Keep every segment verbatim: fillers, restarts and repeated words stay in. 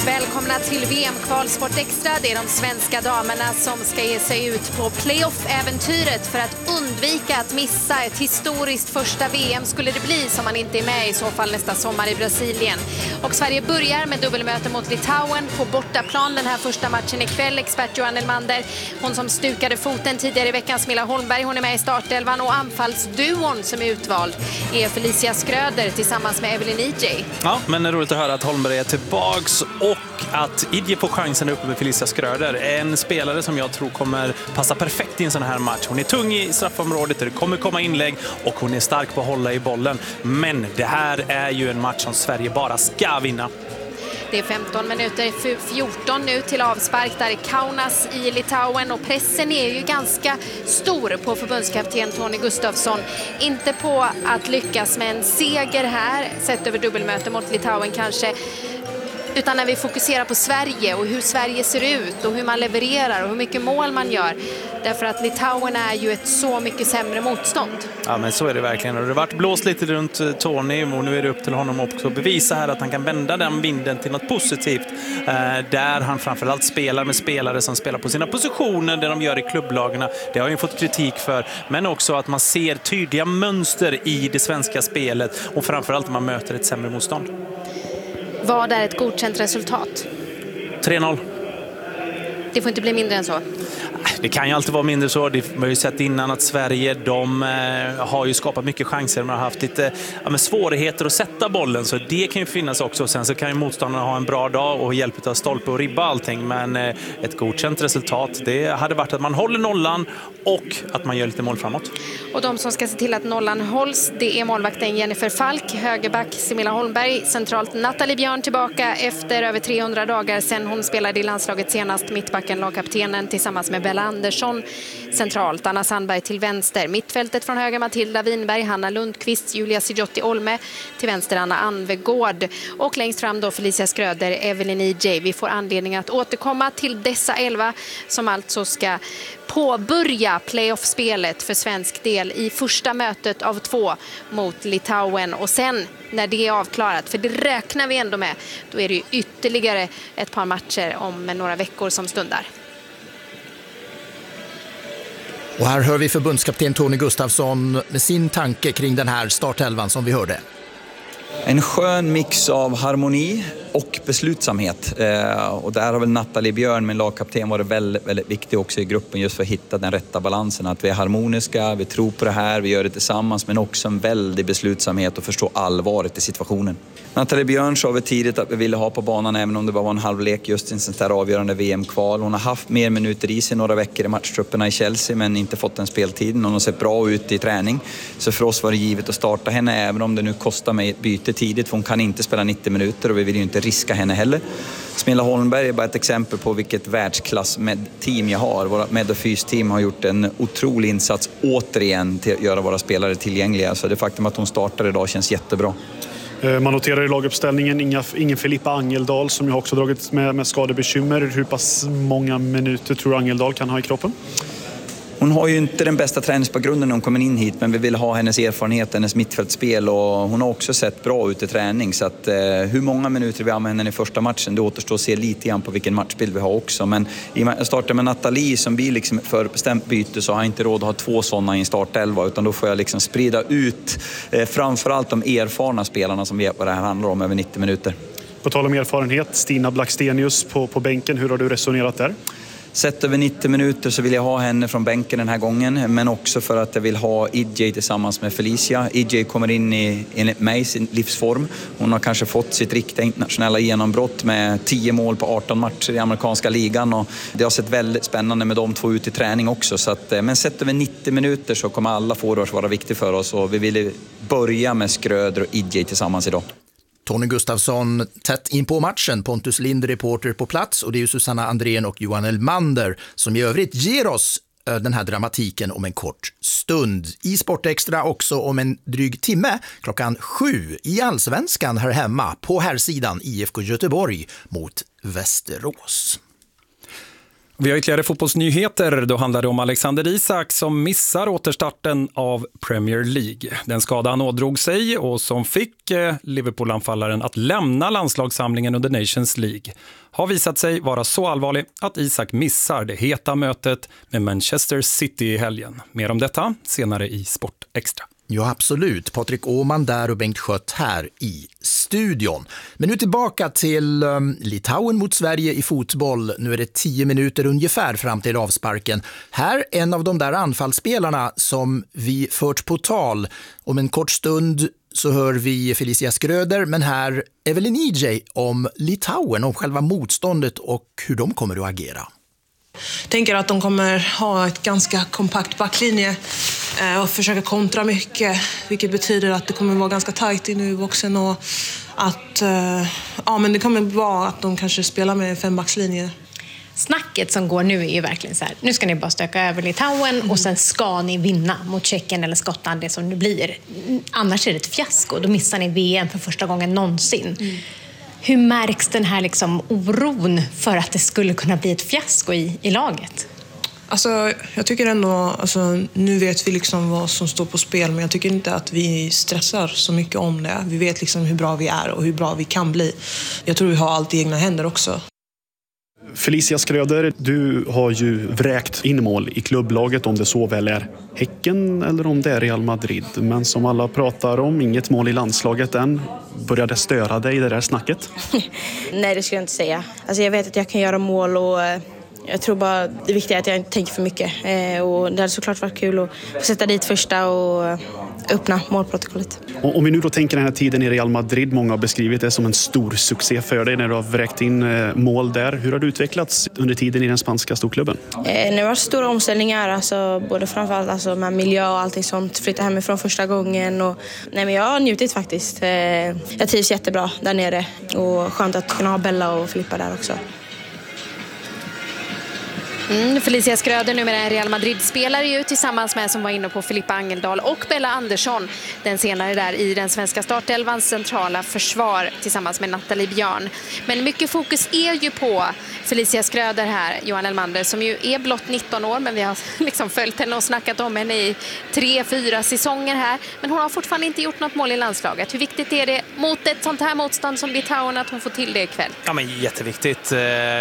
välkomna till V M-kval Sport Extra. Det är de svenska damerna som ska ge sig ut på playoff-äventyret för att undvika att missa ett historiskt första V M skulle det bli, som man inte är med i så fall nästa sommar i Brasilien. Och Sverige börjar med dubbelmöte mot Litauen på bortaplan den här första matchen ikväll. Expert Johan Elmander, hon som stukade foten tidigare i veckan, Smilla Holmberg, hon är med i startelvan, och anfallsduon som är utvald är Felicia Skröder tillsammans med Evelyn E J. Ja, men det är roligt att höra att Holmberg är tillbaks och att E J får chansen uppe med Felicia Skröder. En spelare som jag tror kommer passa perfekt i en sån här match. Hon är tung i straffområdet, det kommer komma inlägg och hon är stark på att hålla i bollen. Men det här är ju en match som Sverige bara ska vinna. Det är femton minuter fjorton nu till avspark där i Kaunas i Litauen, och pressen är ju ganska stor på förbundskapten Tony Gustafsson. Inte på att lyckas med en seger här, sett över dubbelmöte mot Litauen kanske, utan när vi fokuserar på Sverige och hur Sverige ser ut och hur man levererar och hur mycket mål man gör. Därför att Litauen är ju ett så mycket sämre motstånd. Ja, men så är det verkligen. Och det har varit blåst lite runt Tony, och nu är det upp till honom också att bevisa här att han kan vända den vinden till något positivt. Eh, där han framförallt spelar med spelare som spelar på sina positioner, det de gör i klubblagarna. Det har han ju fått kritik för. Men också att man ser tydliga mönster i det svenska spelet, och framförallt när man möter ett sämre motstånd. Vad är ett godkänt resultat? tre noll. Det får inte bli mindre än så. Det kan ju alltid vara mindre så. Det har ju sett innan att Sverige, de eh, har ju skapat mycket chanser. Man har haft lite ja, men svårigheter att sätta bollen. Så det kan ju finnas också. Sen så kan ju motståndarna ha en bra dag och hjälp av stolpe och ribba allting. Men eh, ett godkänt resultat, det hade varit att man håller nollan och att man gör lite mål framåt. Och de som ska se till att nollan hålls, det är målvakten Jennifer Falk, högerback Smilla Holmberg, centralt Nathalie Björn tillbaka efter över trehundra dagar sedan hon spelade i landslaget senast, mittbacken lagkaptenen tillsammans med Bella Andersson centralt, Anna Sandberg till vänster, mittfältet från höger Matilda Winberg, Hanna Lundqvist, Julia Sijotti Olme, till vänster Anna Anvegård, och längst fram då Felicia Skröder, Evelyn E J. Vi får anledning att återkomma till dessa elva som alltså ska påbörja playoff-spelet för svensk del i första mötet av två mot Litauen, och sen när det är avklarat, för det räknar vi ändå med, då är det ju ytterligare ett par matcher om några veckor som stundar. Och här hör vi förbundskapten Tony Gustafsson med sin tanke kring den här startelvan som vi hörde. En skön mix av harmoni och beslutsamhet. Eh, och där har väl Nathalie Björn, min lagkapten, varit väldigt, väldigt viktig också i gruppen, just för att hitta den rätta balansen. Att vi är harmoniska, vi tror på det här, vi gör det tillsammans, men också en väldig beslutsamhet och förstå allvaret i situationen. Nathalie Björn sa vi tidigt att vi ville ha på banan, även om det bara var en halvlek just i en sån här avgörande V M-kval. Hon har haft mer minuter i sig några veckor i matchtrupperna i Chelsea, men inte fått den speltiden. Hon har sett bra ut i träning. Så för oss var det givet att starta henne, även om det nu kostar mig ett byte tidigt, för hon kan inte spela nittio minuter och vi vill ju inte riska henne heller. Smilla Holmberg är bara ett exempel på vilket världsklass med team jag har. Våra med- och fys-team har gjort en otrolig insats återigen till att göra våra spelare tillgängliga. Så det faktum att hon startar idag känns jättebra. Man noterar i laguppställningen inga, ingen Filippa Angeldal, som ju också dragits med, med skadebekymmer. Hur pass många minuter tror Angeldal kan ha i kroppen? Hon har ju inte den bästa träningsbakgrunden när hon kommer in hit, men vi vill ha hennes erfarenhet, hennes mittfältspel, och hon har också sett bra ut i träning. Så att, eh, hur många minuter vi använder henne i första matchen, det återstår att se lite grann på vilken matchbild vi har också. Men i starten med Nathalie som blir liksom ett förbestämt byte, så har jag inte råd att ha två sådana i en startelva, utan då får jag liksom sprida ut eh, framförallt de erfarna spelarna som vet vad det här handlar om över nittio minuter. På tal om erfarenhet, Stina Blackstenius på, på bänken, hur har du resonerat där? Sett över nittio minuter så vill jag ha henne från bänken den här gången, men också för att jag vill ha E J tillsammans med Felicia. E J kommer in i, enligt mig, sin livsform. Hon har kanske fått sitt riktiga internationella genombrott med tio mål på arton matcher i amerikanska ligan, och det har sett väldigt spännande med de två ut i träning också. Så att, men sett över nittio minuter så kommer alla forwards vara viktiga för oss, och vi vill börja med Skröder och E J tillsammans idag. Tony Gustafsson tätt in på matchen, Pontus Lind reporter på plats, och det är ju Susanna Andrén och Johan Elmander som i övrigt ger oss den här dramatiken om en kort stund. I Sportextra också om en dryg timme, klockan sju i Allsvenskan här hemma, på här sidan I F K Göteborg mot Västerås. Vi har ytterligare fotbollsnyheter. Då handlar det om Alexander Isak som missar återstarten av Premier League. Den skada han ådrog sig och som fick Liverpool-anfallaren att lämna landslagssamlingen under Nations League har visat sig vara så allvarlig att Isak missar det heta mötet med Manchester City i helgen. Mer om detta senare i Sport Extra. Ja, absolut. Patrik Åhman där och Bengt Skött här i studion. Men nu tillbaka till um, Litauen mot Sverige i fotboll. Nu är det tio minuter ungefär fram till avsparken. Här en av de där anfallsspelarna som vi fört på tal. Om en kort stund så hör vi Felicia Skröder, men här Evelyn E J om Litauen, om själva motståndet och hur de kommer att agera. Jag tänker att de kommer ha ett ganska kompakt backlinje och försöka kontra mycket, vilket betyder att det kommer vara ganska tajt inne i boxen och att ja, men det kommer vara att de kanske spelar med fembackslinje. Snacket som går nu är ju verkligen så här, nu ska ni bara stöka över Litauen mm. och sen ska ni vinna mot Tjeckien eller Skottland, det som det blir. Annars är det ett fiasko, då missar ni V M för första gången någonsin. Mm. Hur märks den här liksom oron för att det skulle kunna bli ett fiasko i, i laget? Alltså, jag tycker ändå, alltså, nu vet vi liksom vad som står på spel, men jag tycker inte att vi stressar så mycket om det. Vi vet liksom hur bra vi är och hur bra vi kan bli. Jag tror vi har allt i egna händer också. Felicia Skröder, du har ju vräkt in mål i klubblaget, om det så väl är Häcken eller om det är Real Madrid. Men som alla pratar om, inget mål i landslaget än. Börjar det störa dig i det där snacket? Nej, det skulle jag inte säga. Alltså, jag vet att jag kan göra mål och jag tror bara det viktiga är att jag inte tänker för mycket. Och det hade såklart varit kul att få sätta dit första och öppna målprotokollet. Om vi nu då tänker den här tiden i Real Madrid, många har beskrivit det som en stor succé för dig när du har vräkt in mål där. Hur har du utvecklats under tiden i den spanska storklubben? Eh, det var stora omställningar, alltså, både framförallt alltså, med miljö och allting sånt. Flytta hemifrån första gången. Och, nej, men jag har njutit faktiskt. Eh, jag trivs jättebra där nere och skönt att kunna ha Bella och Filippa där också. Mm, Felicia Skröder, numera en Real Madrid-spelare ju tillsammans med, som var inne på, Filippa Angeldal och Bella Andersson. Den senare där i den svenska startelvans centrala försvar tillsammans med Nathalie Björn. Men mycket fokus är ju på Felicia Skröder här, Johan Elmander, som ju är blott nitton år, men vi har liksom följt henne och snackat om henne i tre, fyra säsonger här. Men hon har fortfarande inte gjort något mål i landslaget. Hur viktigt är det mot ett sånt här motstånd som Litauen att hon får till det ikväll? Ja, men jätteviktigt.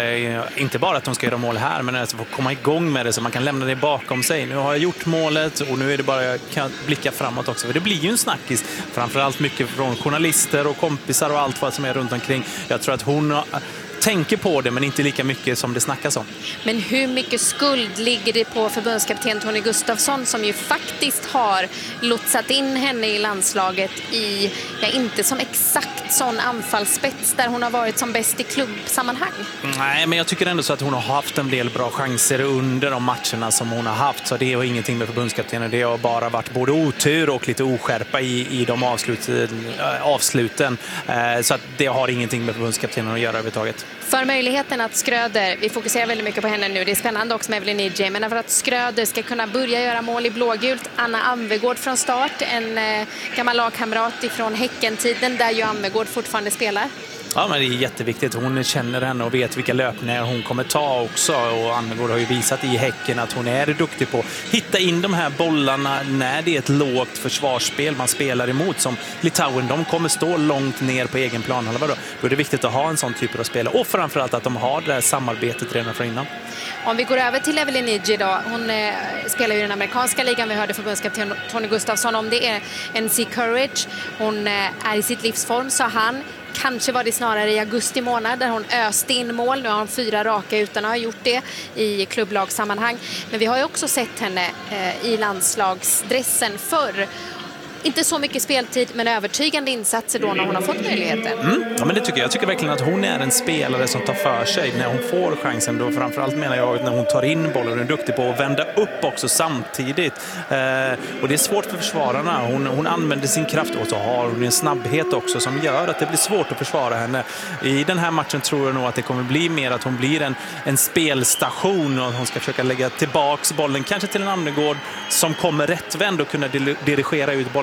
Eh, inte bara att hon ska göra mål här, men att få komma igång med det så man kan lämna det bakom sig. Nu har jag gjort målet och nu är det bara att blicka framåt också. För det blir ju en snackis. Framförallt mycket från journalister och kompisar och allt vad som är runt omkring. Jag tror att hon tänker på det, men inte lika mycket som det snackas om. Men hur mycket skuld ligger det på förbundskapten Tony Gustafsson, som ju faktiskt har lotsat in henne i landslaget i, ja, inte som exakt sån anfallsspets där hon har varit som bäst i klubbsammanhang? Nej, men jag tycker ändå så att hon har haft en del bra chanser under de matcherna som hon har haft. Så det har ingenting med förbundskaptenen. Det har bara varit både otur och lite oskärpa i, i de avslut, avsluten. Så att det har ingenting med förbundskaptenen att göra överhuvudtaget. För möjligheten att Skröder, vi fokuserar väldigt mycket på henne nu, det är spännande också med Evelyn E J, men för att Skröder ska kunna börja göra mål i blågult, Anna Anvegård från start, en eh, gammal lagkamrat ifrån Häcken-tiden där ju Anvegård fortfarande spelar. Ja, men det är jätteviktigt. Hon känner henne och vet vilka löpningar hon kommer ta också. Och Anvegård har ju visat i Häcken att hon är duktig på att hitta in de här bollarna när det är ett lågt försvarsspel man spelar emot. Som Litauen, de kommer stå långt ner på egen plan. Då? då är det viktigt att ha en sån typ av spel. Och framförallt att de har det här samarbetet redan från innan. Om vi går över till Evelyn E J då. Hon eh, spelar ju i den amerikanska ligan. Vi hörde förbundskapten Tony Gustafsson om det. Är N C Courage. Hon eh, är i sitt livsform, sa han. Kanske var det snarare i augusti månad där hon öste in mål. Nu har hon fyra raka utan att ha gjort det i klubblagssammanhang. Men vi har ju också sett henne eh, i landslagsdressen förr. Inte så mycket speltid, men övertygande insatser då när hon har fått möjligheten. Mm. Ja, men det tycker jag. Jag tycker verkligen att hon är en spelare som tar för sig när hon får chansen. Då framförallt menar jag när hon tar in bollen och är duktig på att vända upp också samtidigt. Eh, och det är svårt för försvararna. Hon, hon använder sin kraft och så har hon en snabbhet också som gör att det blir svårt att försvara henne. I den här matchen tror jag nog att det kommer bli mer att hon blir en, en spelstation och hon ska försöka lägga tillbaks bollen kanske till en Anvegård som kommer rättvänd och kunna dirigera ut bollen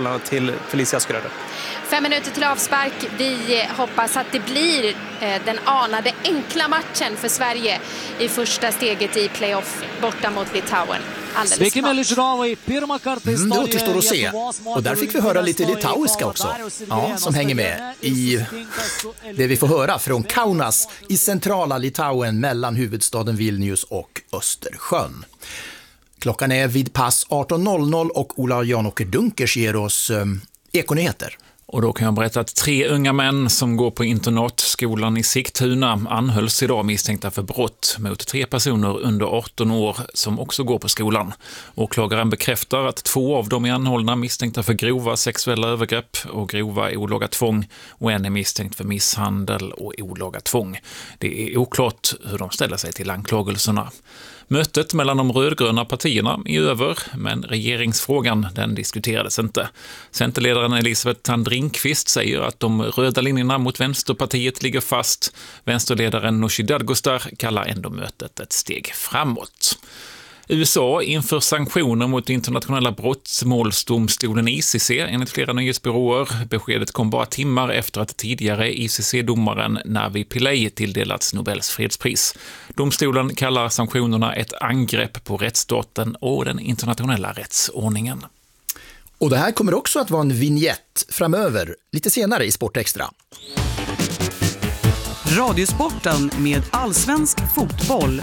bollarna till Felicia Skröder. Fem minuter till avspark. Vi hoppas att det blir den anade enkla matchen för Sverige i första steget i playoff borta mot Litauen. Alldeles snart. Mm, det återstår att se. Och där fick vi höra lite litauiska också. Ja, som hänger med i det vi får höra från Kaunas i centrala Litauen mellan huvudstaden Vilnius och Östersjön. Klockan är vid pass arton noll noll och Ola Janåker Dunkers ger oss um, ekonyheter. Och då kan jag berätta att tre unga män som går på internatskolan i Sigtuna anhölls idag misstänkta för brott mot tre personer under arton år som också går på skolan. Åklagaren bekräftar att två av dem är anhållna misstänkta för grova sexuella övergrepp och grova olaga tvång och en är misstänkt för misshandel och olaga tvång. Det är oklart hur de ställer sig till anklagelserna. Mötet mellan de rödgröna partierna är över, men regeringsfrågan den diskuterades inte. Centerledaren Elisabeth Tandrinkvist säger att de röda linjerna mot Vänsterpartiet ligger fast. Vänsterledaren Nooshi Dadgostar kallar ändå mötet ett steg framåt. U S A inför sanktioner mot internationella brottmålsdomstolen I C C enligt flera nyhetsbyråer. Beskedet kom bara timmar efter att tidigare I C C-domaren Navi Pillay tilldelats Nobels fredspris. Domstolen kallar sanktionerna ett angrepp på rättsstaten och den internationella rättsordningen. Och det här kommer också att vara en vignett framöver, lite senare i Sportextra. Radiosporten med allsvensk fotboll.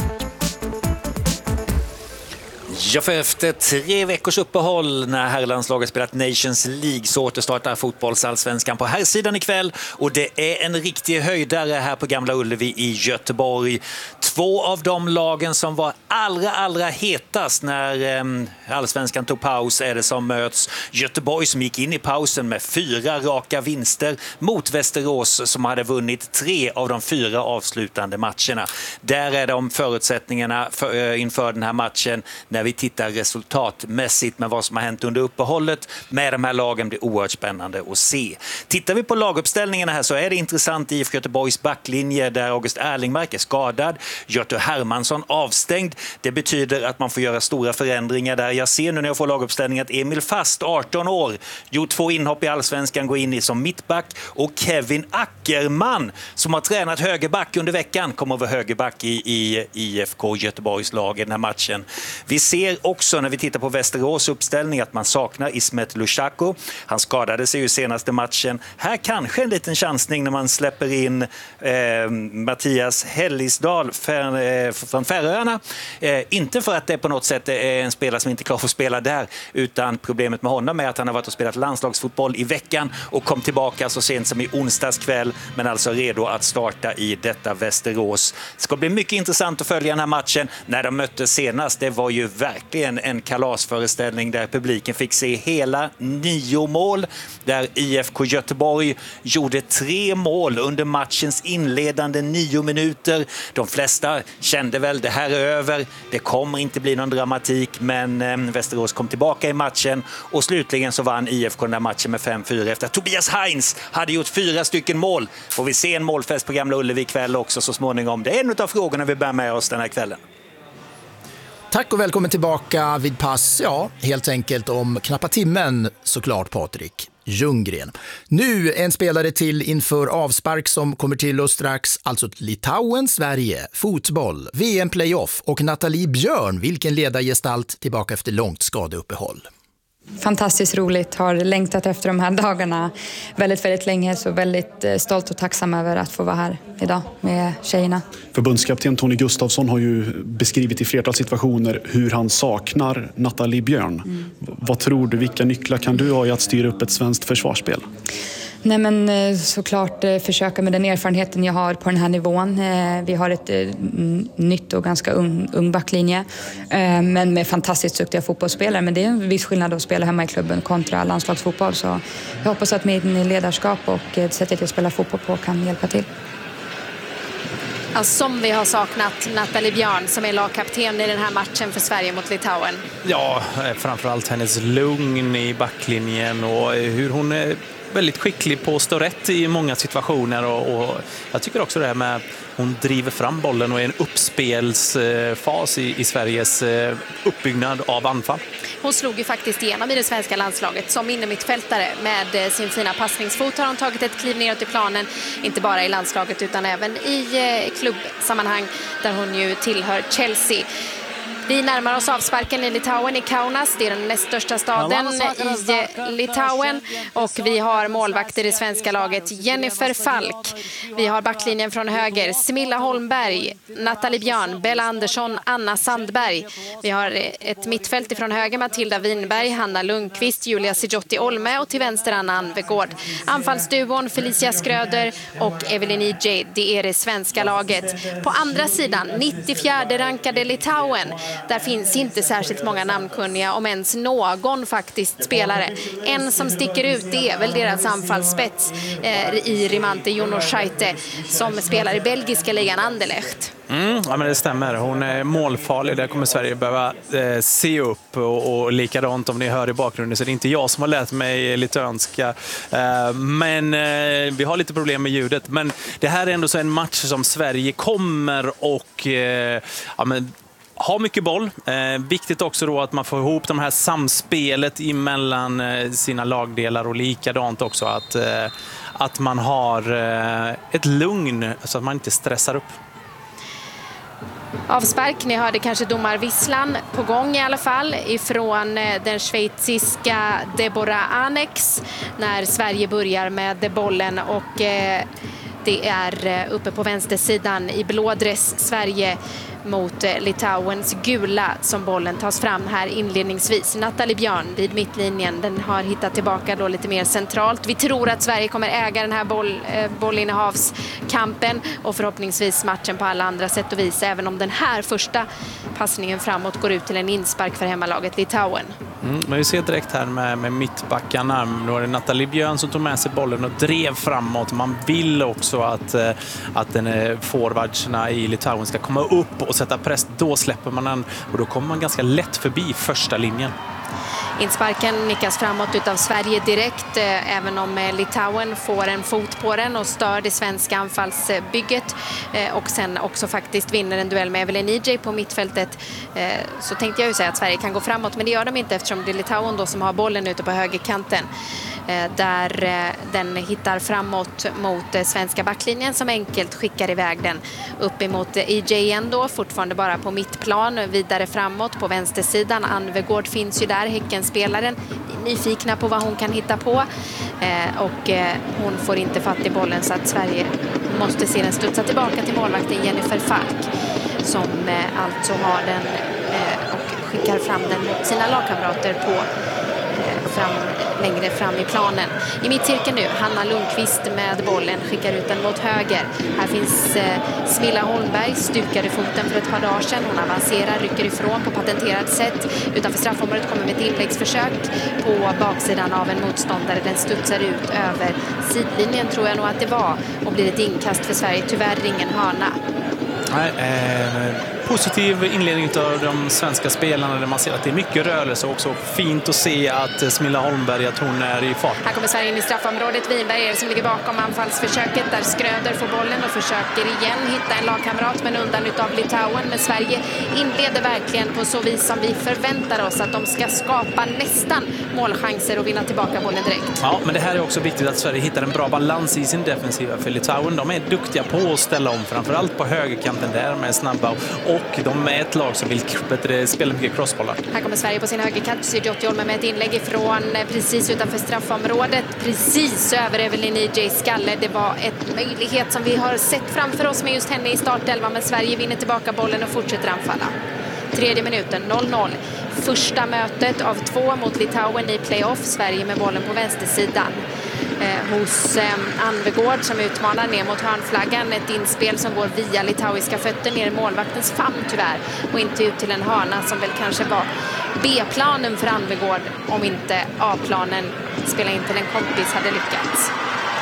Ja, för efter tre veckors uppehåll när herrlandslaget spelat Nations League så återstartar fotbollsallsvenskan på här sidan ikväll och det är en riktig höjdare här på Gamla Ullevi i Göteborg. Två av de lagen som var allra, allra hetast när eh, allsvenskan tog paus är det som möts. Göteborg som gick in i pausen med fyra raka vinster mot Västerås som hade vunnit tre av de fyra avslutande matcherna. Där är de förutsättningarna för, eh, inför den här matchen när vi tittar resultatmässigt med vad som har hänt under uppehållet med de här lagen blir oerhört spännande att se. Tittar vi på laguppställningarna här så är det intressant i I F K Göteborgs backlinje där August Erlingmark är skadad, Göte Hermansson avstängd. Det betyder att man får göra stora förändringar där. Jag ser nu när jag får laguppställningen att Emil Fast, arton år, gjort två inhopp i allsvenskan, går in i som mittback och Kevin Ackerman som har tränat högerback under veckan kommer över högerback i, i I F K Göteborgs lag i den här matchen. Vi ser också när vi tittar på Västerås uppställning att man saknar Ismet Lushako. Han skadade sig ju senaste matchen. Här kanske en liten chansning när man släpper in eh, Mattias Hellisdal för, eh, från Färöarna. Eh, inte för att det på något sätt är en spelare som inte klarar för att spela där utan problemet med honom är att han har varit och spelat landslagsfotboll i veckan och kom tillbaka så sent som i onsdags kväll men alltså redo att starta i detta Västerås. Det ska bli mycket intressant att följa den här matchen. När de möttes senast, det var ju verkligen en kalasföreställning där publiken fick se hela nio mål. Där I F K Göteborg gjorde tre mål under matchens inledande nio minuter. De flesta kände väl det här är över. Det kommer inte bli någon dramatik men eh, Västerås kom tillbaka i matchen och slutligen så vann I F K den där matchen med fem fyra efter att Tobias Heinz hade gjort fyra stycken mål. Får vi se en målfest på Gamla Ullevi kväll också så småningom. Det är en av frågorna vi bär med oss den här kvällen. Tack och välkommen tillbaka vid pass, ja, helt enkelt om knappa timmen såklart Patrik Ljunggren. Nu en spelare till inför avspark som kommer till oss strax, alltså Litauen, Sverige, fotboll, V M-playoff och Nathalie Björn, vilken ledargestalt tillbaka efter långt skadeuppehåll. Fantastiskt roligt, har längtat efter de här dagarna väldigt, väldigt länge så väldigt stolt och tacksam över att få vara här idag med tjejerna. Förbundskapten Tony Gustafsson har ju beskrivit i flertal situationer hur han saknar Nathalie Björn. Mm. Vad tror du, vilka nycklar kan du ha i att styra upp ett svenskt försvarsspel? Nej men såklart försöka med den erfarenheten jag har på den här nivån. Vi har ett nytt och ganska ung, ung backlinje men med fantastiskt duktiga fotbollsspelare. Men det är en viss skillnad att spela hemma i klubben kontra landslagsfotboll. Så jag hoppas att min ledarskap och sättet jag spelar fotboll på kan hjälpa till. Alltså, som vi har saknat Nathalie Björn som är lagkapten i den här matchen för Sverige mot Litauen. Ja, framförallt hennes lugn i backlinjen och hur hon väldigt skicklig på att stå rätt i många situationer och, och jag tycker också det här med hon driver fram bollen och är en uppspelsfas i, i Sveriges uppbyggnad av anfall. Hon slog ju faktiskt igenom i det svenska landslaget som innermittfältare. Med sin fina passningsfot har hon tagit ett kliv neråt i planen, inte bara i landslaget utan även i klubbsammanhang där hon ju tillhör Chelsea. Vi närmar oss avsparken i Litauen, i Kaunas. Det är den näst största staden i Litauen. Och vi har målvakter i svenska laget. Jennifer Falk. Vi har backlinjen från höger. Smilla Holmberg, Nathalie Björn, Bella Andersson, Anna Sandberg. Vi har ett mittfält ifrån höger. Matilda Winberg, Hanna Lundqvist, Julia Sijotti Olme och till vänster Anna Anvegård. Anfallsduon Felicia Skröder och Evelyn E J. Det är det svenska laget. På andra sidan, nittiofjärde rankade Litauen. Där finns inte särskilt många namnkunniga, om ens någon faktiskt spelare. En som sticker ut, det är väl deras anfallsspets eh, i Rimante Jonoshaite som spelar i belgiska ligan Anderlecht. Mm, ja, men det stämmer. Hon är målfarlig. Där kommer Sverige behöva eh, se upp och, och likadant om ni hör i bakgrunden. Så det är inte jag som har lärt mig litauiska. Eh, men eh, vi har lite problem med ljudet. Men det här är ändå så en match som Sverige kommer och eh, ja, men har mycket boll. Eh, viktigt också då att man får ihop de här samspelet emellan eh, sina lagdelar och likadant också att, eh, att man har eh, ett lugn så att man inte stressar upp. Avspark, ni hörde kanske domarvisslan på gång i alla fall ifrån den schweiziska Deborah Anex när Sverige börjar med bollen och eh, det är uppe på vänstersidan i blådress Sverige mot Litauens gula som bollen tas fram här inledningsvis. Nathalie Björn vid mittlinjen, den har hittat tillbaka då lite mer centralt. Vi tror att Sverige kommer äga den här boll, eh, bollinnehavskampen och förhoppningsvis matchen på alla andra sätt och vis, även om den här första passningen framåt går ut till en inspark för hemmalaget Litauen. Mm, men vi ser direkt här med, med mittbackarna. Då är det Nathalie Björn som tog med sig bollen och drev framåt. Man vill också att, att den forwardsna i Litauen ska komma upp och sätta press. Då släpper man den och då kommer man ganska lätt förbi första linjen. Insparken nickas framåt utav Sverige direkt, även om Litauen får en fot på den och stör det svenska anfallsbygget och sen också faktiskt vinner en duell med Evelyn E J på mittfältet. Så tänkte jag ju säga att Sverige kan gå framåt, men det gör de inte eftersom det är Litauen då som har bollen ute på högerkanten. Där den hittar framåt mot svenska backlinjen som enkelt skickar iväg den upp emot E J igen då, fortfarande bara på mittplan, vidare framåt på vänstersidan. Anvegård finns ju där, Häckenspelaren, nyfikna på vad hon kan hitta på och hon får inte fatt i bollen så att Sverige måste se den studsa tillbaka till målvakten Jennifer Falk som alltså har den och skickar fram den mot sina lagkamrater på fram, längre fram i planen. I mittcirkeln nu, Hanna Lundqvist med bollen skickar ut den mot höger. Här finns eh, Smilla Holmberg, stukade foten för ett par dagar sedan. Hon avancerar, rycker ifrån på patenterat sätt. Utanför straffområdet kommer med ett inläggsförsök på baksidan av en motståndare. Den studsar ut över sidlinjen tror jag nog att det var och blir ett inkast för Sverige. Tyvärr ingen hörna. Nej, eh, positiv inledning av de svenska spelarna där man ser att det är mycket rörelse och också fint att se att Smilla Holmberg att hon är i fart. Här kommer Sverige in i straffområdet. Winberg är det som ligger bakom anfallsförsöket där Skröder får bollen och försöker igen hitta en lagkamrat men undan utav Litauen. Men Sverige inleder verkligen på så vis som vi förväntar oss att de ska skapa nästan målchanser och vinna tillbaka bollen direkt. Ja, men det här är också viktigt att Sverige hittar en bra balans i sin defensiva för Litauen. De är duktiga på att ställa om, framförallt på högerkanten där med snabba och de är ett lag som vill spela mycket crossbollar. Här kommer Sverige på sin högerkant. Sijotti Olme med ett inlägg ifrån precis utanför straffområdet. Precis över Evelyn E J skalle. Det var en möjlighet som vi har sett framför oss med just henne i startelva. Men Sverige vinner tillbaka bollen och fortsätter anfalla. Tredje minuten, noll noll. Första mötet av två mot Litauen i playoff. Sverige med bollen på vänstersidan. Eh, hos eh, Anvegård som utmanar ner mot hörnflaggan. Ett inspel som går via litauiska fötter ner i målvaktens famn tyvärr. Och inte ut till en hörna som väl kanske var B-planen för Anvegård om inte A-planen spela in till en kompis hade lyckats.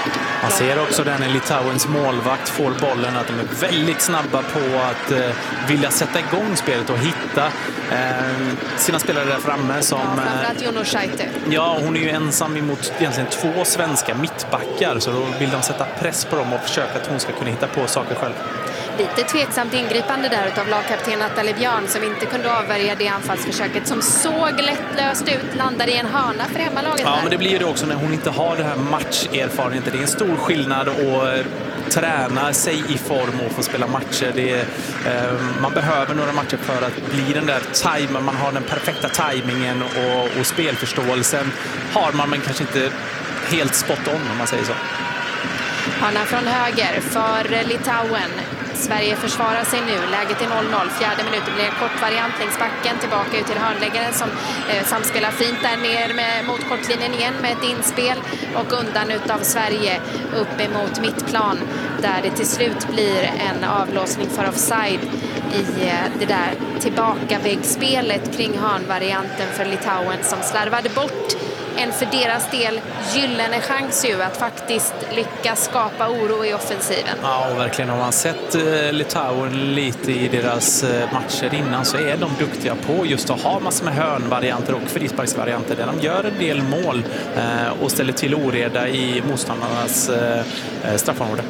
Man ser också den i Litauens målvakt får bollen, att de är väldigt snabba på att eh, vilja sätta igång spelet och hitta eh, sina spelare där framme. Som, ja, framförallt Jono Scheite. Ja, hon är ju ensam emot egentligen två svenska mittbackar, så då vill de sätta press på dem och försöka att hon ska kunna hitta på saker själv. Lite tveksamt ingripande där utav lagkapten Nathalie Björn som inte kunde avvärja det anfallsförsöket som såg lättlöst ut, landade i en hörna för hemmalaget. Ja, där. men det blir ju det också när hon inte har det här matcherfarenheten. Det är en stor skillnad att träna sig i form och få spela matcher. Det är, eh, man behöver några matcher för att bli den där tajmen. Man har den perfekta tajmingen och, och spelförståelsen har man, men kanske inte helt spot on om man säger så. Hörna från höger för Litauen. Sverige försvarar sig nu. Läget är noll noll. Fjärde minuten blir en kort variant längs backen. Tillbaka ut till hörnläggaren som eh, samspelar fint där ner med, mot kortlinjen igen med ett inspel. Och undan utav Sverige upp emot mittplan. Där det till slut blir en avlåsning för offside i eh, det där tillbakaväggspelet kring hörnvarianten för Litauen som slarvade bort en för deras del gyllene chans ju att faktiskt lyckas skapa oro i offensiven. Ja, och verkligen har man sett eh, Litauen lite i deras eh, matcher innan så är de duktiga på just att ha massor med hörnvarianter och frisparksvarianter där de gör en del mål eh, och ställer till oreda i motståndarnas eh, straffområde.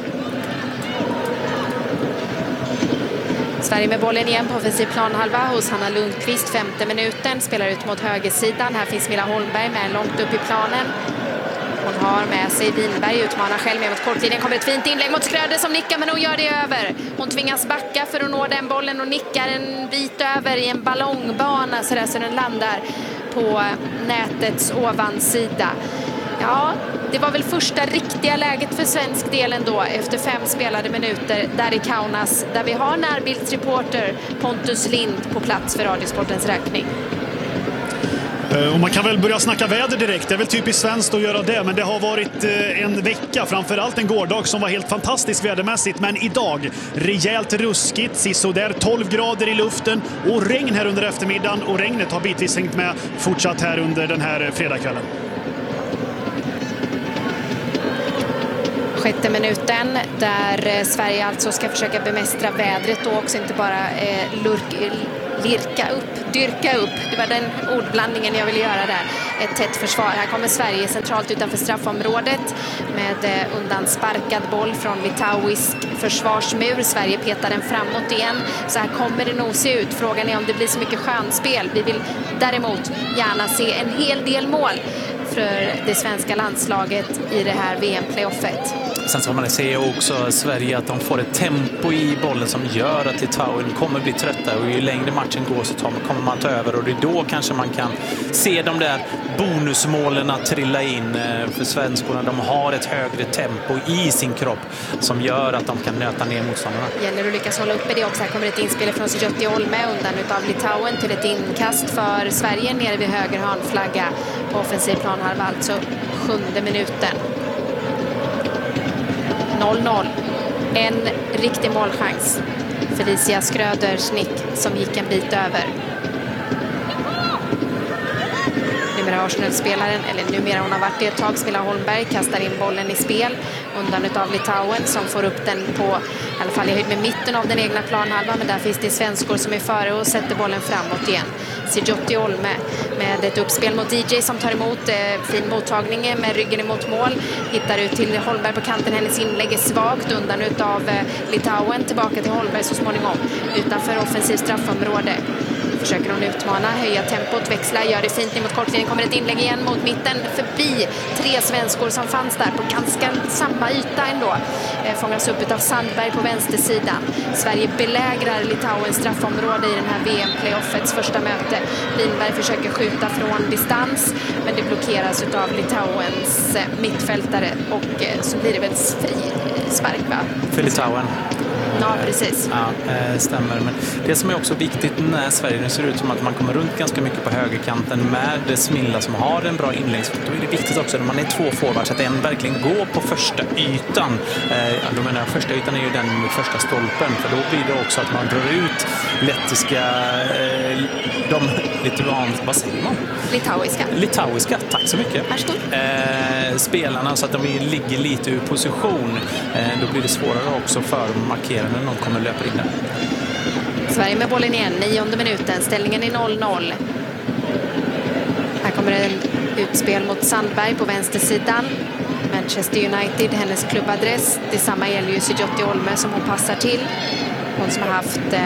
Sverige med bollen igen på offensiv planhalva hos Hanna Lundqvist, femte minuten, spelar ut mot högersidan. Här finns Milla Holmberg med långt upp i planen. Hon har med sig Winberg, utmanar själv med mot kortlinjen. Kommer ett fint inlägg mot Skröder som nickar, men hon gör det över. Hon tvingas backa för att nå den bollen och nickar en bit över i en ballongbana så där så den landar på nätets ovansida. Ja, det var väl första riktiga läget för svensk del ändå efter fem spelade minuter där i Kaunas, där vi har närbildsreporter Pontus Lind på plats för Radiosportens räkning. Och man kan väl börja snacka väder direkt. Det är väl typiskt svenskt att göra det, men det har varit en vecka, framförallt en gårdag som var helt fantastisk vädermässigt. Men idag, rejält ruskigt, sisådär tolv grader i luften och regn här under eftermiddagen. Och regnet har bitvis hängt med fortsatt här under den här fredagskvällen. Sjätte minuten där Sverige alltså ska försöka bemästra vädret och också inte bara eh, lurk, lirka upp, dyrka upp. Det var den ordblandningen jag ville göra där. Ett tätt försvar. Här kommer Sverige centralt utanför straffområdet med eh, undansparkad boll från litauisk försvarsmur. Sverige petar den framåt igen. Så här kommer det nog se ut. Frågan är om det blir så mycket skönspel. Vi vill däremot gärna se en hel del mål för det svenska landslaget i det här V M-playoffet. Sen ska man se också Sverige att de får ett tempo i bollen som gör att Litauen kommer bli trötta, och ju längre matchen går så kommer man ta över, och det är då kanske man kan se de där bonusmålen att trilla in för svenskorna. De har ett högre tempo i sin kropp som gör att de kan nöta ner motståndarna. Gäller att lyckas hålla uppe det också. Här kommer ett inspel från Sjotti Olme undan utav Litauen till ett inkast för Sverige nere vid höger hörnflagga på offensiv planhalva, alltså sjunde minuten. noll noll. En riktig målchans. Felicia Skröders nick som gick en bit över. Numera Arsenal-spelaren, eller numera hon har varit det ett tag, Milla Holmberg kastar in bollen i spel undan utav Litauen som får upp den på, i alla fall i höjd med mitten av den egna planhalvan, men där finns det svenskor som är före och sätter bollen framåt igen. Sjotti Olme med ett uppspel mot D J som tar emot, eh, fin mottagning med ryggen emot mål, hittar ut till Holmberg på kanten. Hennes inlägg är svagt undan utav eh, Litauen, tillbaka till Holmberg så småningom utanför offensiv straffområde. Försöker hon utmana, höja tempot, växla, gör det fint mot kortlinjen. Kommer ett inlägg igen mot mitten, förbi tre svenskor som fanns där på ganska samma yta ändå. Eh, fångas upp av Sandberg på vänstersidan. Sverige belägrar Litauens straffområde i den här V M-playoffets första möte. Lindberg försöker skjuta från distans, men det blockeras av Litauens eh, mittfältare, och eh, så blir det väl fri spark, va? För Litauen. Ja, precis. Ja, stämmer. Men det som är också viktigt när Sverige, nu ser ut som att man kommer runt ganska mycket på högerkanten med Smilla som har en bra inläggsfot. Då är det viktigt också när man är två forwards att en verkligen går på första ytan. Då menar jag, första ytan är ju den med första stolpen, för då blir det också att man drar ut lettiska, de lituans, vad säger man? Litauiska. Litauiska, tack så mycket. Varsågod. Eh, spelarna så att de ligger lite ur position. Eh, då blir det svårare också för markerande när någon kommer löpa in där. Sverige med bollen igen, nionde minuten. Ställningen är noll noll. Här kommer en utspel mot Sandberg på vänstersidan. Manchester United, hennes klubbadress. Detsamma gäller ju Sijotti Olme som hon passar till. Hon som har haft eh,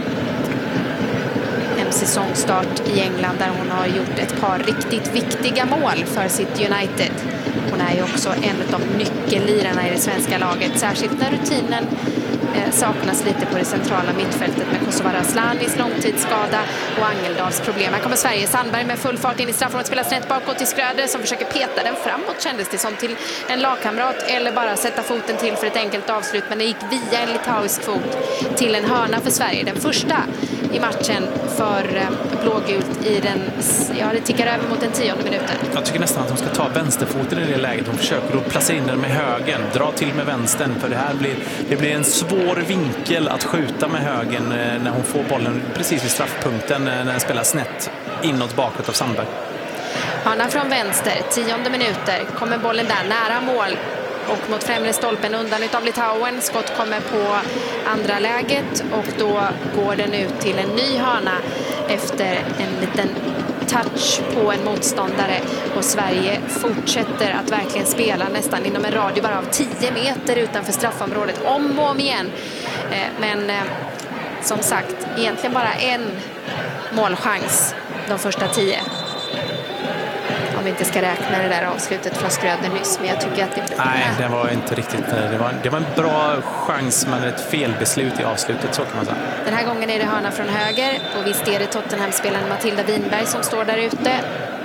en säsongstart i England där hon har gjort ett par riktigt viktiga mål för sitt United. Hon är ju också en av nyckellirarna i det svenska laget, särskilt när rutinen eh, saknas lite på det centrala mittfältet med Kosovare Aslanis långtidsskada och Angeldals problem. Här kommer Sverige, Sandberg med full fart in i straffområdet, spelar snett bakåt till Skröder som försöker peta den framåt, kändes det som, till en lagkamrat eller bara sätta foten till för ett enkelt avslut, men det gick via en litauisk fot till en hörna för Sverige. Den första i matchen för eh, blågult i den, ja, det tickar över mot den tionde minuten. Jag tycker nästan att de ska ta vänsterfoten i det läget. De försöker att placera in den med högen, dra till med vänstern, för det här blir, det blir en svår vinkel att skjuta med högen när hon får bollen precis vid straffpunkten när den spelar snett inåt bakåt av Sandberg. Hörna från vänster, tionde minuter, kommer bollen där nära mål och mot främre stolpen undan utav Litauen. Skott kommer på andra läget och då går den ut till en ny hörna efter en liten touch på en motståndare, och Sverige fortsätter att verkligen spela nästan inom en radie bara av tio meter utanför straffområdet om och om igen. Men som sagt, egentligen bara en målchans de första tio. Om vi inte ska räkna det där avslutet från Skröder nyss, men jag tycker att det... Nej, det var inte riktigt... Det var, det var en bra chans, men ett felbeslut i avslutet, så kan man säga. Den här gången är det hörna från höger, och visst är det Tottenham-spelaren Matilda Winberg som står där ute.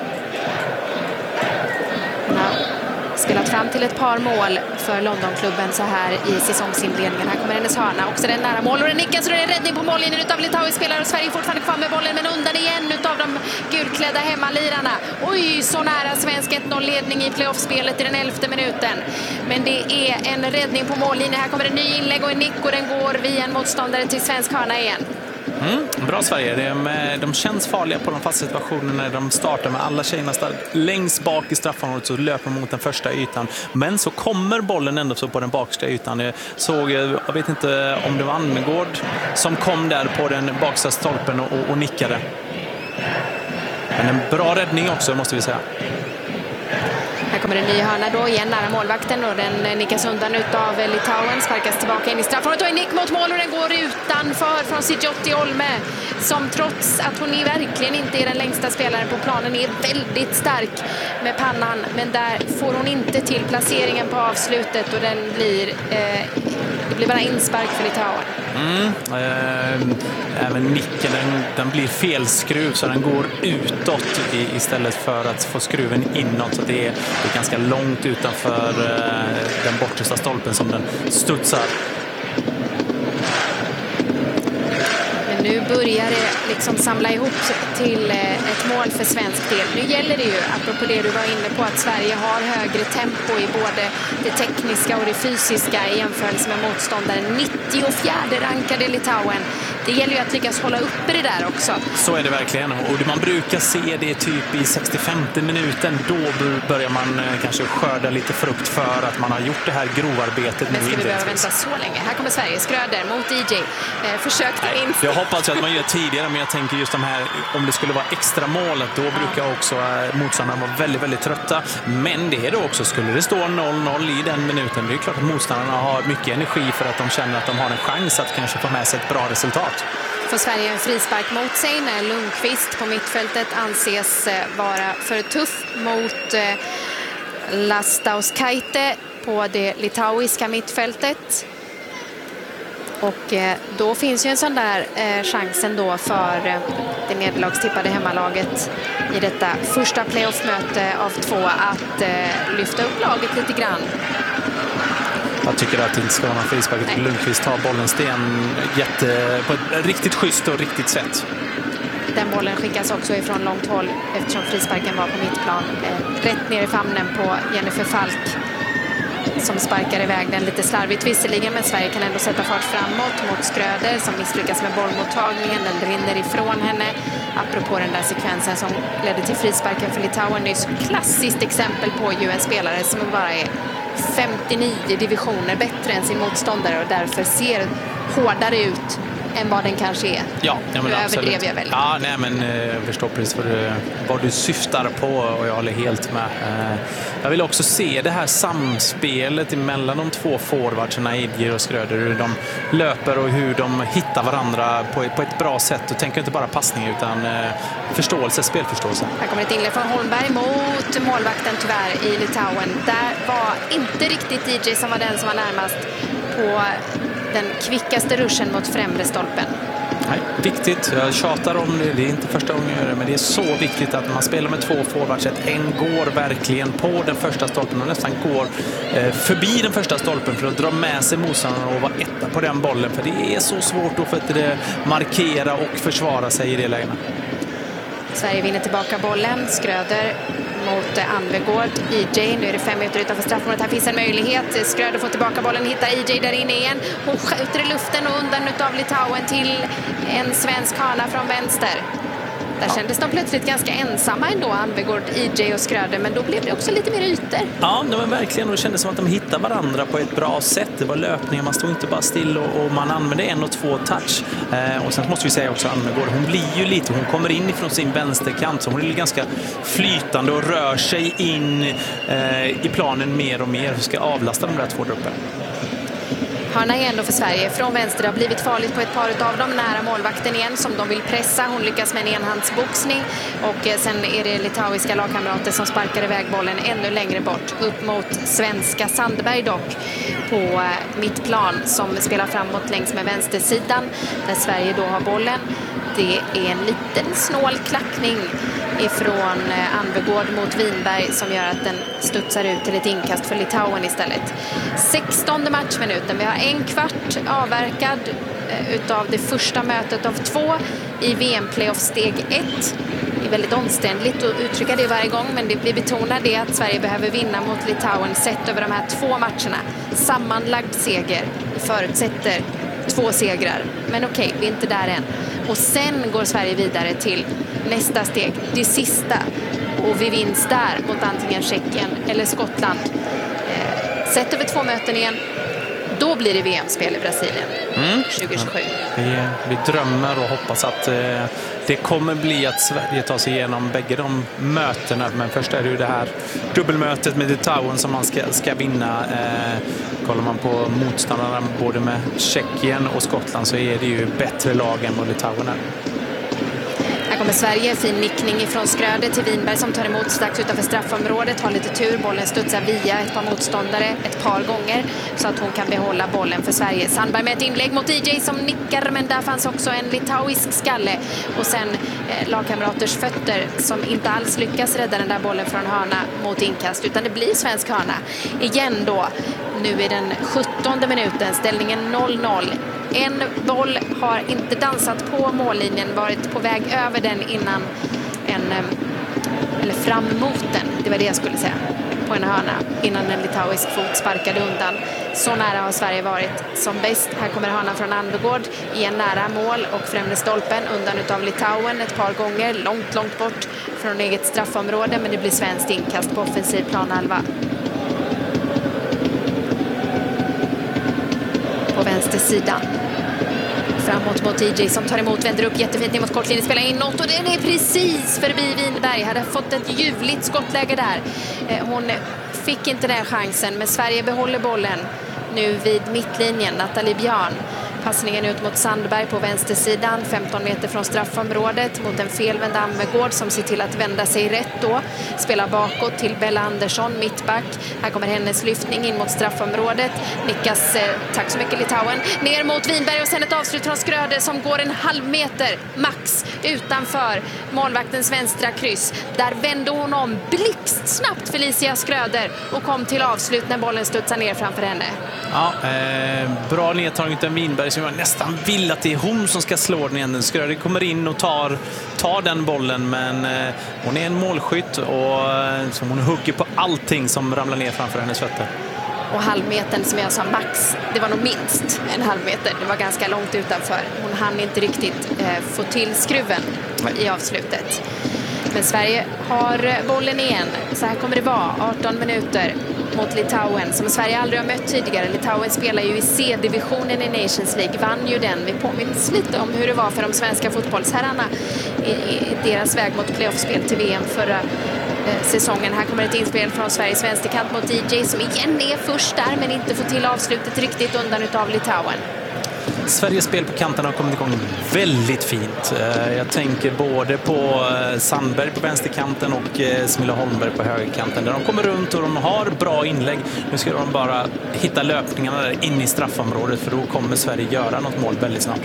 Hon har spelat fram till ett par mål för Londonklubben så här i säsongsinledningen. Här kommer hennes hörna, också den nära mål, och den nickas, och det är en räddning på mållinjen utav litauisk spelare, och Sverige fortfarande kvar med bollen, men undan igen utav de gulklädda hemmalirarna. Oj, så nära svensk ett noll-ledning i playoffspelet i den elfte minuten. Men det är en räddning på mållinjen. Här kommer en ny inlägg och en nick, och den går via en motståndare till svensk hörna igen. Mm, bra Sverige. De, de känns farliga på de fasta situationerna när de startar med alla tjejerna längst bak i straffområdet, så löper mot den första ytan. Men så kommer bollen ändå så på den baksta ytan. Jag såg, jag vet inte om det var Almegård som kom där på den baksta stolpen och, och nickade. Men en bra räddning också, måste vi säga. Här kommer en ny hörna då, igen nära målvakten, och den nickas undan utav Litauen, sparkas tillbaka in i straffområdet och en nick mot mål, och den går utanför från Sijotti Olme, som trots att hon är verkligen inte är den längsta spelaren på planen är väldigt stark med pannan, men där får hon inte till placeringen på avslutet, och den blir eh, det blir bara inspark för Litauen. Mm, eh, även nicken, den, den blir felskruv, så den går utåt i, istället för att få skruven inåt, så det är, det är ganska långt utanför eh, den bortersta stolpen som den studsar. Men nu börjar det liksom samla ihop till ett mål för svensk del. Nu gäller det ju, apropå det du var inne på, att Sverige har högre tempo i både det tekniska och det fysiska i jämförelse med motståndaren. nittiofjärde rankade Litauen. Det gäller ju att lyckas hålla uppe det där också. Så är det verkligen. Och man brukar se det typ i sextiofemte minuten. Då börjar man kanske skörda lite frukt för att man har gjort det här grovarbetet. Men ska vi behöva vänta så länge? Här kommer Sverige. Skröder mot D J. Eh, försökte Nej, inte. jag hoppas att man gör tidigare, men jag tänker just de här, om det skulle vara extra målet, då brukar också motståndarna vara väldigt, väldigt trötta. Men det är det också. Skulle det stå noll noll i den minuten, det är klart att motståndarna har mycket energi för att de känner att de har en chans att kanske få med sig ett bra resultat. Får Sverige en frispark mot sig när Lundqvist på mittfältet anses vara för tuff mot eh, Lastauskaite på det litauiska mittfältet. Och eh, då finns ju en sån där eh, chansen då för eh, det nederlagstippade hemmalaget i detta första playoffmöte av två att eh, lyfta upp laget lite grann. Jag tycker att det inte ska vara någon frispark. Lundqvist tar bollen sten jätte, på ett riktigt schysst och riktigt sätt. Den bollen skickas också ifrån långt håll eftersom frisparken var på mittplan. Eh, rätt ner i famnen på Jennifer Falk som sparkar iväg den lite slarvigt visserligen, men Sverige kan ändå sätta fart framåt mot Skröder som misslyckas med bollmottagningen. Den rinner ifrån henne. Apropå den där sekvensen som ledde till frisparken för Litauen nyss. Klassiskt exempel på ju en spelare som bara är femtionio divisioner bättre än sin motståndare och därför ser hårdare ut än vad den kanske är. Ja, ja, men nu överdrev jag väl. Ja, nej, men jag förstår precis vad du, vad du syftar på och jag håller helt med. Jag vill också se det här samspelet mellan de två forwardsarna, Idje och Skröder, hur de löper och hur de hittar varandra på ett, på ett bra sätt och tänker inte bara passning utan förståelse, spelförståelse. Här kommer ett inlägg från Holmberg mot målvakten tyvärr i Litauen. Där var inte riktigt D J som var den som var närmast på den kvickaste ruschen mot främre stolpen. Nej, viktigt. Jag tjatar om det. Det är inte första gången jag gör det, men det är så viktigt att man spelar med två forwards. En går verkligen på den första stolpen och nästan går eh, förbi den första stolpen för att dra med sig motståndaren och vara etta på den bollen. För det är så svårt att för att det markera och försvara sig i det läget. Sverige vinner tillbaka bollen. Skröder mot Anvegård. E J, nu är det fem minuter utanför straffområdet. Här finns en möjlighet. Skröder får tillbaka bollen, hittar E J där inne igen. Hon skjuter i luften och undan utav Litauen till en svensk hörna från vänster. Där kändes de plötsligt ganska ensamma ändå, Anvegård, E J och Skröder, men då blev det också lite mer ytor. Ja, det var verkligen, och det kändes som att de hittade varandra på ett bra sätt. Det var löpningar, man stod inte bara still och, och man använde en och två touch. Eh, och sen måste vi säga också Anvegård, hon blir ju lite, hon kommer in ifrån sin vänsterkant så hon är ganska flytande och rör sig in eh, i planen mer och mer. Hur ska avlasta de där två grupperna? Hörna är ändå för Sverige. Från vänster har blivit farligt på ett par av dem. Nära målvakten igen som de vill pressa. Hon lyckas med en enhandsboxning. Och sen är det litauiska lagkamrater som sparkar iväg bollen ännu längre bort. Upp mot svenska Sandberg dock på mittplan som spelar framåt längs med vänstersidan. Där Sverige då har bollen. Det är en liten snål klackning ifrån Anvegård mot Winberg som gör att den studsar ut till ett inkast för Litauen istället. sextonde matchminuten. Vi har en kvart avverkad utav det första mötet av två i V M-playoff steg ett. Det är väldigt omständligt att uttrycka det varje gång, men det blir betonat det att Sverige behöver vinna mot Litauen sett över de här två matcherna. Sammanlagd seger förutsätter två segrar. Men okej, vi är inte där än. Och sen går Sverige vidare till nästa steg, det sista. Och vi vinns där mot antingen Tjeckien eller Skottland. Eh, sett över två möten igen, då blir det V M-spel i Brasilien mm. tjugohundratjugosju. Vi, vi drömmer och hoppas att eh, det kommer bli att Sverige tar sig igenom bägge de mötena. Men först är det ju det här dubbelmötet med Litauen som man ska, ska vinna. Eh, kollar man på motståndarna både med Tjeckien och Skottland så är det ju bättre lag än vad Litauen är. Här kommer Sverige, fin nickning ifrån Skröder till Winberg som tar emot strax utanför straffområdet. Har lite tur, bollen studsar via ett par motståndare ett par gånger så att hon kan behålla bollen för Sverige. Sandberg med ett inlägg mot D J som nickar, men där fanns också en litauisk skalle. Och sen eh, lagkamraters fötter som inte alls lyckas rädda den där bollen från hörna mot inkast, utan det blir svensk hörna. Igen då, nu är den sjuttonde minuten, ställningen noll noll. En boll har inte dansat på mållinjen, varit på väg över den innan en, eller fram mot den, det var det jag skulle säga, på en hörna innan en litauisk fot sparkade undan. Så nära har Sverige varit som bäst. Här kommer hörnan från Anvegård i en nära mål och främre stolpen undan utav Litauen ett par gånger, långt, långt bort från eget straffområde, men det blir svenskt inkast på offensiv planhalva. På vänster sidan. Framåt mot D J som tar emot, vänder upp jättefint ner mot kortlinjen, spelar inåt och den är precis förbi Winberg. Hade fått ett ljuvligt skottläge där. Hon fick inte den chansen, men Sverige behåller bollen nu vid mittlinjen. Nathalie Björn. Passningen ut mot Sandberg på vänstersidan, femton meter från straffområdet mot en felvänd Anvegård som ser till att vända sig rätt då. Spelar bakåt till Bella Andersson, mittback. Här kommer hennes lyftning in mot straffområdet. Nickas, eh, tack så mycket Litauen, ner mot Winberg och sen ett avslut från Skröder som går en halv meter max utanför målvaktens vänstra kryss. Där vände hon om blixtsnabbt Felicia Skröder och kom till avslut när bollen studsar ner framför henne. Ja, eh, bra nedtagning av Winberg som jag nästan vill att det är hon som ska slå den igen. Skröder kommer in och tar, tar den bollen, men eh, hon är en målskytt och eh, som hon hugger på allting som ramlar ner framför hennes fötter. Och halvmetern som jag sa max, det var nog minst en halvmeter. Det var ganska långt utanför. Hon hann inte riktigt eh, få till skruven i avslutet. Men Sverige har bollen igen. Så här kommer det vara. arton minuter mot Litauen som Sverige aldrig har mött tidigare. Litauen spelar ju i C-divisionen i Nations League. Vann ju den. Vi påminns lite om hur det var för de svenska fotbollsherrarna i, i deras väg mot playoffspel till V M förra eh, säsongen. Här kommer ett inspel från Sveriges vänsterkant mot D J som igen är först där men inte får till avslutet riktigt undan utav Litauen. Sveriges spel på kanterna har kommit igång väldigt fint. Jag tänker både på Sandberg på vänsterkanten och Smilla Holmberg på högerkanten. Där de kommer runt och de har bra inlägg. Nu ska de bara hitta löpningarna där in i straffområdet för då kommer Sverige göra något mål väldigt snabbt.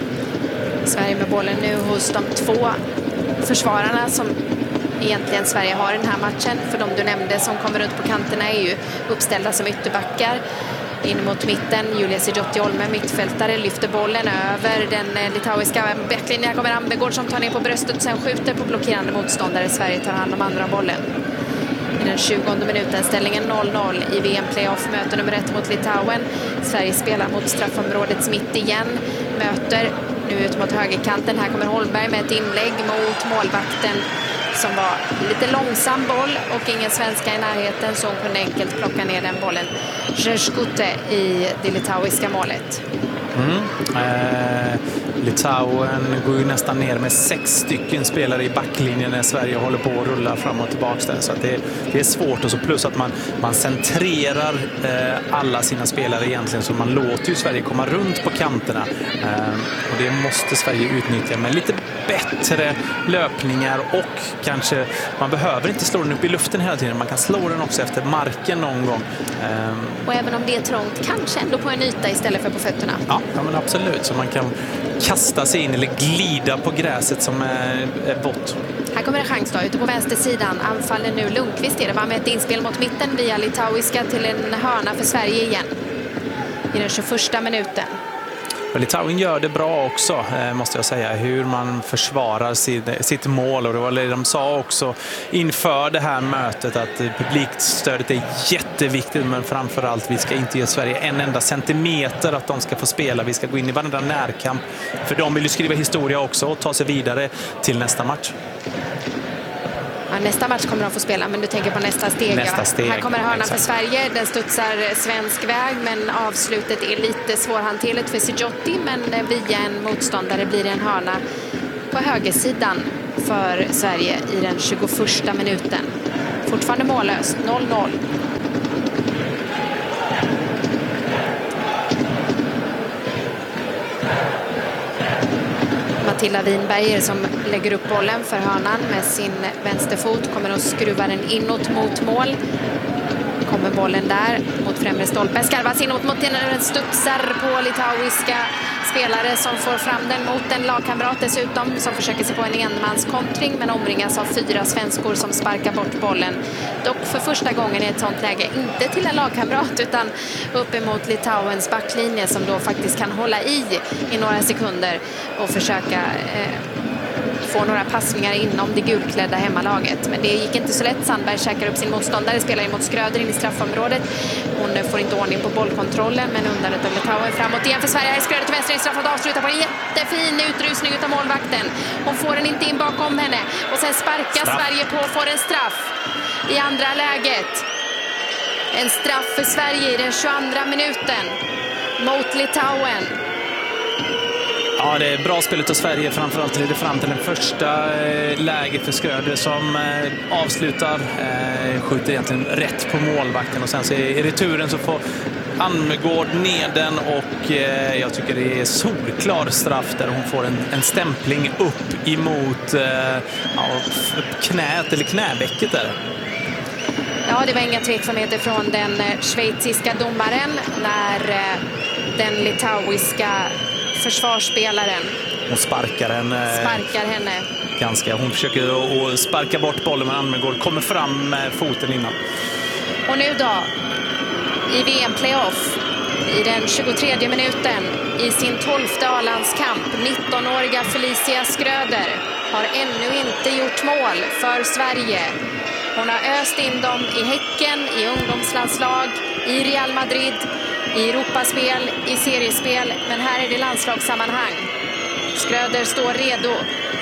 Sverige med bollen nu hos de två försvararna som egentligen Sverige har i den här matchen. För de du nämnde som kommer runt på kanterna är ju uppställda som ytterbackar. In mot mitten, Julia Sijotti-Olme, mittfältare, lyfter bollen över den litauiska backlinjen. Kommer Ambegård som tar ner på bröstet och sen skjuter på blockerande motståndare. Sverige tar hand om andra bollen. I den tjugonde minuten, ställningen noll noll i V M-playoff, möter nummer ett mot Litauen. Sverige spelar mot straffområdets mitt igen, möter nu ut mot högerkanten. Här kommer Holmberg med ett inlägg mot målvakten som var lite långsam boll och ingen svenska i närheten så hon kunde enkelt plocka ner den bollen. Zerskute i det litauiska målet. Mm. Eh, Litauen går ju nästan ner med sex stycken spelare i backlinjen när Sverige håller på att rulla fram och tillbaka där. Så att det, det är svårt och så plus att man, man centrerar eh, alla sina spelare egentligen så man låter ju Sverige komma runt på kanterna. Eh, och det måste Sverige utnyttja med lite bättre löpningar och kanske, man behöver inte slå den upp i luften hela tiden, man kan slå den också efter marken någon gång. Eh, och även om det är trångt, kanske ändå på en yta istället för på fötterna. Ja, ja men absolut, så man kan kasta sig in eller glida på gräset som är, är bort. Här kommer en chans då, ute på vänstersidan. Anfaller nu Lundqvist. Det var med ett inspel mot mitten via litauiska till en hörna för Sverige igen. I den tjugoförsta minuten. Och Litauen gör det bra också, måste jag säga, hur man försvarar sitt, sitt mål. Och det var det de sa också inför det här mötet att publikstödet är jätteviktigt, men framförallt vi ska inte ge Sverige en enda centimeter att de ska få spela. Vi ska gå in i varandra närkamp, för de vill ju skriva historia också och ta sig vidare till nästa match. Ja, nästa match kommer de få spela, men du tänker på nästa steg. Nästa steg. Här kommer hörnan Exakt. för Sverige. Den studsar svensk väg, men avslutet är lite svårhanterligt för Sijotti. Men via en motståndare blir det en hörna på högersidan för Sverige i den tjugoförsta minuten. Fortfarande mållöst, noll noll. Matilda Winberg som lägger upp bollen för hörnan med sin vänsterfot. Kommer att skruva den inåt mot mål. Kommer bollen där mot främre stolpen. Skarvas inåt mot den, studsar på litauiska spelare som får fram den mot en lagkamrat dessutom som försöker sig på en enmanskontring men omringas av fyra svenskor som sparkar bort bollen. Dock för första gången i ett sånt läge inte till en lagkamrat utan uppemot Litauens backlinje som då faktiskt kan hålla i i några sekunder och försöka eh, få några passningar inom det gulklädda hemmalaget. Men det gick inte så lätt. Sandberg käkar upp sin motståndare, spelar in mot Skröder in i straffområdet. Hon får inte ordning på bollkontrollen men undan utav Litauen framåt igen för Sverige. Skröder till vänster i straffområdet, avslutar på en jättefin utrusning utav målvakten. Hon får den inte in bakom henne och sen sparkar straff. Sverige på och får en straff i andra läget. En straff för Sverige i den tjugoandra minuten mot Litauen. Ja, det är bra spelet av Sverige. Framförallt leder fram till den första eh, läget för Skröder som eh, avslutar. Eh, skjuter egentligen rätt på målvakten och sen så i returen så får Almegård ner den och eh, jag tycker det är solklar straff där hon får en, en stämpling upp emot eh, ja, knät eller knäbäcket där. Ja, det var inga tveksamheter från den schweiziska domaren när eh, den litauiska försvarsspelaren. Hon sparkar henne. Sparkar henne. Ganska. Hon försöker att sparka bort bollen, men Almegård kommer fram med foten innan. Och nu då, i V M-playoff, i den tjugotredje minuten, i sin tolfte A-landskamp, nittonåriga Felicia Skröder har ännu inte gjort mål för Sverige. Hon har öst in dem i Häcken, i ungdomslandslag, i Real Madrid, i Europaspel, i seriespel. Men här är det landslagssammanhang. Skröder står redo.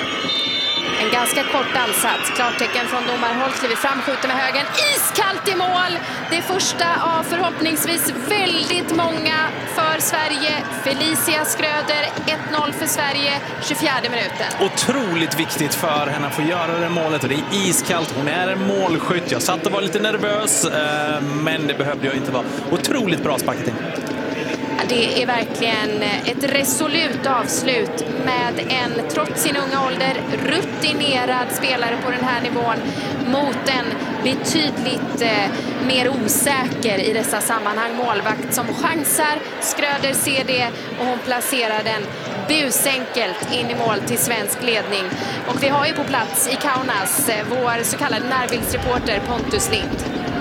En ganska kort ansats. Klartecken från domarhåll. Kliver fram, skjuter med högen. Iskallt i mål! Det första av förhoppningsvis väldigt många för Sverige. Felicia Skröder, ett noll för Sverige, tjugofjärde minuten. Otroligt viktigt för henne att få göra det målet. Och det är iskallt. Hon är en målskytt. Jag satt och var lite nervös, men det behövde jag inte vara. Otroligt bra sparkat in. Det är verkligen ett resolut avslut med en, trots sin unga ålder, rutinerad spelare på den här nivån mot en betydligt eh, mer osäker i dessa sammanhang målvakt som chansar. Skröder ser det och hon placerar den busenkelt in i mål till svensk ledning. Och vi har ju på plats i Kaunas eh, vår så kallade närbildsreporter Pontus Lind.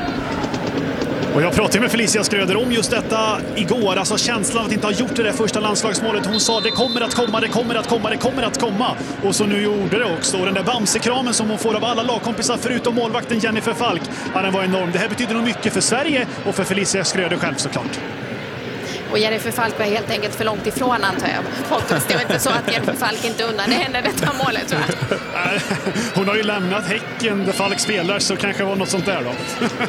Och jag pratade med Felicia Skröder om just detta igår, alltså känslan av att inte ha gjort det där första landslagsmålet. Hon sa det kommer att komma, det kommer att komma, det kommer att komma. Och så nu gjorde det också. Och den där bamsekramen som hon får av alla lagkompisar förutom målvakten Jennifer Falk, ja, den var enorm. Det här betyder nog mycket för Sverige och för Felicia Skröder själv såklart. Och Jennifer Falk var helt enkelt för långt ifrån, antar jag. Pontus, det var inte så att Jennifer Falk inte unnade henne detta målet, tror jag. Hon har ju lämnat Häcken där Falk spelar, så kanske var något sånt där då.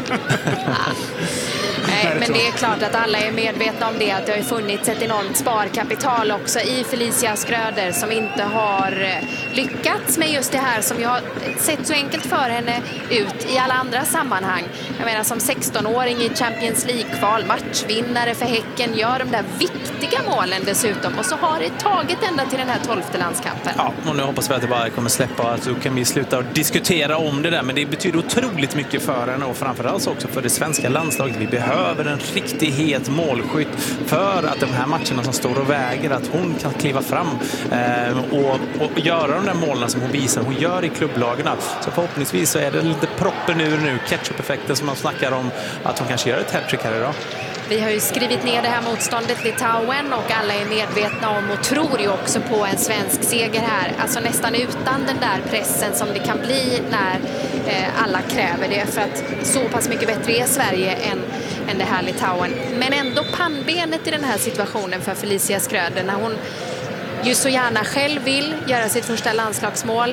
Ja. Nej, men det är klart att alla är medvetna om det, att det har funnits ett enormt sparkapital också i Felicia Skröder som inte har lyckats med just det här som jag har sett så enkelt för henne ut i alla andra sammanhang. Jag menar som sexton-åring i Champions League-kval, matchvinnare för Häcken, gör de där viktiga målen dessutom, och så har det tagit ända till den här tolfte landskampen. Ja, och nu hoppas vi att det bara kommer släppa och att så kan vi sluta diskutera om det där, men det betyder otroligt mycket för henne och framförallt också för det svenska landslaget. Vi behöver en riktigt het målskytt för att de här matcherna som står och väger, att hon kan kliva fram eh, och, och göra de där målen som hon visar hon gör i klubblagarna. Så förhoppningsvis så är det lite proppen ur nu, ketchup-effekten som man snackar om, att hon kanske gör ett hattrick här idag. Vi har ju skrivit ner det här motståndet Litauen och alla är medvetna om och tror ju också på en svensk seger här. Alltså nästan utan den där pressen som det kan bli när eh, alla kräver det. För att så pass mycket bättre är Sverige än, än det här Litauen. Men ändå pannbenet i den här situationen för Felicia Skröder när hon ju så gärna själv vill göra sitt första landslagsmål.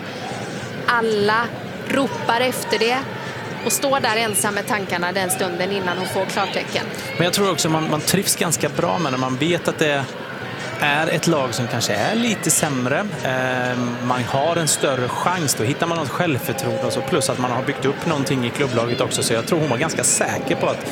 Alla ropar efter det. Och står där ensam med tankarna den stunden innan hon får klartecken. Men jag tror också att man, man trivs ganska bra med när man vet att det är ett lag som kanske är lite sämre. Eh, man har en större chans. Då hittar man något självförtroende. Alltså plus att man har byggt upp någonting i klubblaget också. Så jag tror hon var ganska säker på att